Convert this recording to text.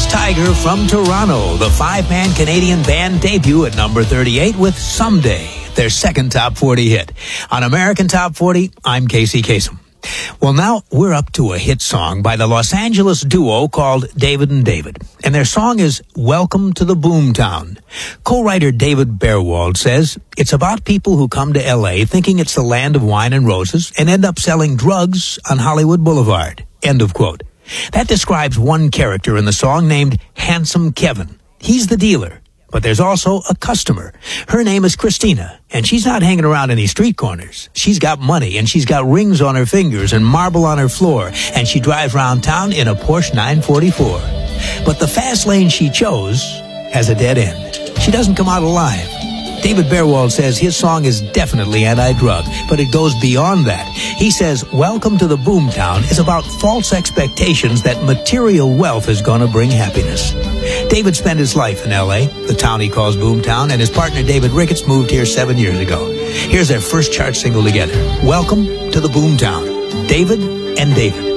Lost Tiger from Toronto, the five-man Canadian band debut at number 38 with Someday, their second top 40 hit. On American Top 40, I'm Casey Kasem. Well, now we're up to a hit song by the Los Angeles duo called David and David, and their song is Welcome to the Boomtown. Co-writer David Bearwald says it's about people who come to L.A. thinking it's the land of wine and roses and end up selling drugs on Hollywood Boulevard. End of quote. That describes one character in the song named Handsome Kevin. He's the dealer. But there's also a customer. Her name is Christina, and she's not hanging around any street corners. She's got money, and she's got rings on her fingers and marble on her floor, and she drives around town in a Porsche 944. But the fast lane she chose has a dead end. She doesn't come out alive. David Bearwald says his song is definitely anti-drug, but it goes beyond that. He says Welcome to the Boomtown is about false expectations that material wealth is going to bring happiness. David spent his life in L.A., the town he calls Boomtown, and his partner David Ricketts moved here 7 years ago. Here's their first chart single together, Welcome to the Boomtown, David and David.